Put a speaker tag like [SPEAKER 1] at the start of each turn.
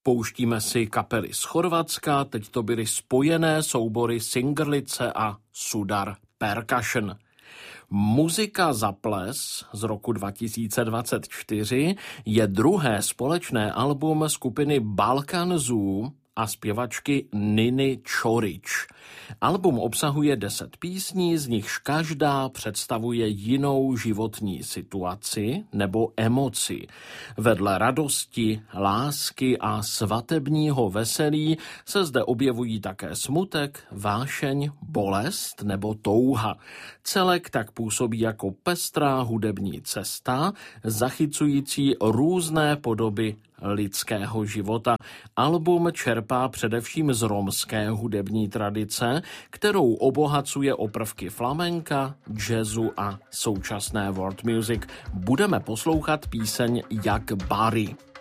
[SPEAKER 1] Pouštíme si kapely z Chorvatska, teď to byly spojené soubory Singrlice a Sudar Percussion. Muzika za ples z roku 2024 je druhé společné album skupiny Balkan Zoo a zpěvačky Niny Čorič. Album obsahuje 10 písní, z nichž každá představuje jinou životní situaci nebo emoci. Vedle radosti, lásky a svatebního veselí se zde objevují také smutek, vášeň, bolest nebo touha. Celek tak působí jako pestrá hudební cesta, zachycující různé podoby lidského života. Album čerpá především z romské hudební tradice, kterou obohacuje o prvky flamenka, jazzu a současné world music. Budeme poslouchat píseň Jak Bari.